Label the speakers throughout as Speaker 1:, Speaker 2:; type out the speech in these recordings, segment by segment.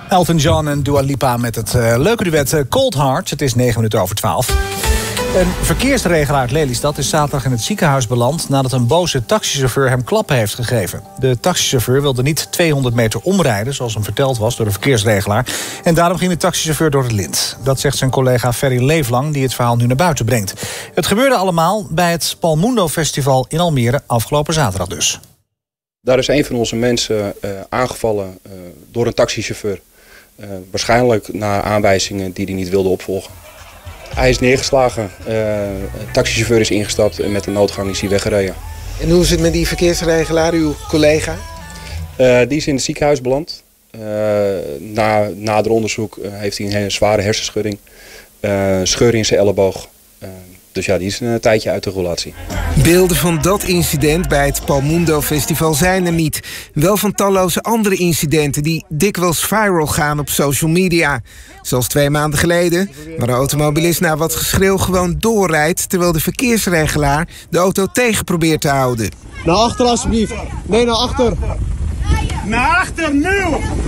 Speaker 1: Elton John en Dua Lipa met het leuke duet Cold Heart. Het is 12:09. Een verkeersregelaar uit Lelystad is zaterdag in het ziekenhuis beland nadat een boze taxichauffeur hem klappen heeft gegeven. De taxichauffeur wilde niet 200 meter omrijden, zoals hem verteld was door de verkeersregelaar. En daarom ging de taxichauffeur door het lint. Dat zegt zijn collega Ferry Leeflang, die het verhaal nu naar buiten brengt. Het gebeurde allemaal bij het Palmundo Festival in Almere afgelopen zaterdag dus.
Speaker 2: Daar is een van onze mensen aangevallen door een taxichauffeur. Waarschijnlijk na aanwijzingen die hij niet wilde opvolgen. Hij is neergeslagen, de taxichauffeur is ingestapt en met de noodgang is hij weggereden.
Speaker 3: En hoe is het met die verkeersregelaar, uw collega?
Speaker 2: Die is in het ziekenhuis beland. Na nader onderzoek heeft hij een hele zware hersenschudding, scheur in zijn elleboog. Dus ja, die is een tijdje uit de roulatie.
Speaker 3: Beelden van dat incident bij het Palmundo Festival zijn er niet. Wel van talloze andere incidenten die dikwijls viral gaan op social media. Zoals 2 maanden geleden, waar de automobilist na wat geschreeuw gewoon doorrijdt, terwijl de verkeersregelaar de auto tegen probeert te houden.
Speaker 4: Naar achter alsjeblieft. Nee, naar achter.
Speaker 5: Naar achter, nu!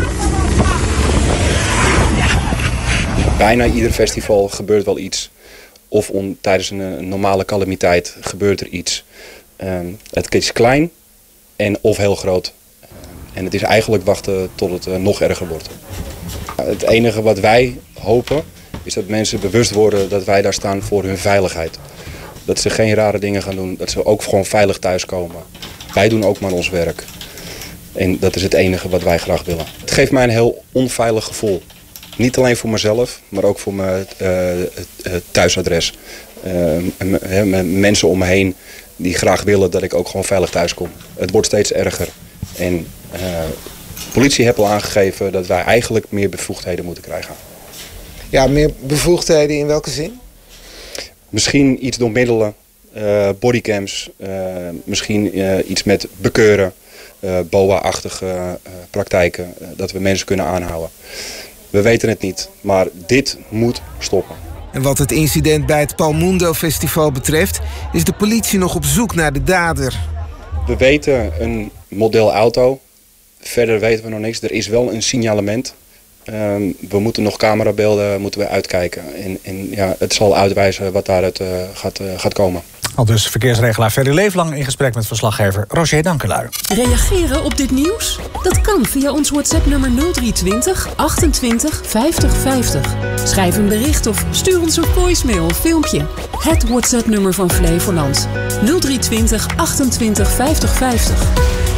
Speaker 2: Bijna ieder festival gebeurt wel iets. Of tijdens een normale calamiteit gebeurt er iets. Het is klein of heel groot. En het is eigenlijk wachten tot het nog erger wordt. Het enige wat wij hopen is dat mensen bewust worden dat wij daar staan voor hun veiligheid. Dat ze geen rare dingen gaan doen. Dat ze ook gewoon veilig thuiskomen. Wij doen ook maar ons werk. En dat is het enige wat wij graag willen. Het geeft mij een heel onveilig gevoel. Niet alleen voor mezelf, maar ook voor mijn thuisadres. Mensen om me heen die graag willen dat ik ook gewoon veilig thuis kom. Het wordt steeds erger. En de politie heeft al aangegeven dat wij eigenlijk meer bevoegdheden moeten krijgen.
Speaker 3: Ja, meer bevoegdheden in welke zin?
Speaker 2: Misschien iets door middelen, bodycams, misschien iets met bekeuren, BOA-achtige praktijken, dat we mensen kunnen aanhouden. We weten het niet, maar dit moet stoppen.
Speaker 3: En wat het incident bij het Palmundo Festival betreft, is de politie nog op zoek naar de dader.
Speaker 2: We weten een model auto. Verder weten we nog niks. Er is wel een signalement. We moeten nog camerabeelden uitkijken. En ja, het zal uitwijzen wat daaruit gaat komen.
Speaker 1: Al dus verkeersregelaar Ferry Leeflang in gesprek met verslaggever Roger Dankelui.
Speaker 6: Reageren op dit nieuws? Dat kan via ons WhatsApp-nummer 0320 28 50 50. Schrijf een bericht of stuur ons een voicemail of filmpje. Het WhatsApp-nummer van Flevoland. 0320 28 50 50.